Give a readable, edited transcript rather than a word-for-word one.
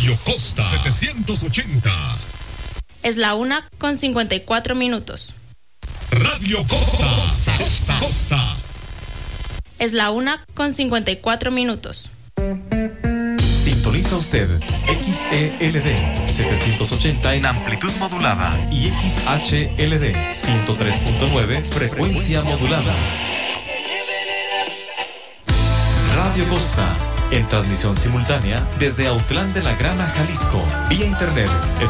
Radio Costa 780. Es la 1:54. Radio Costa. Es la 1:54. Sintoniza usted XELD 780 en amplitud modulada y XHLD 103.9 frecuencia modulada. Radio Costa, en transmisión simultánea desde Autlán de la Grana, Jalisco, vía internet.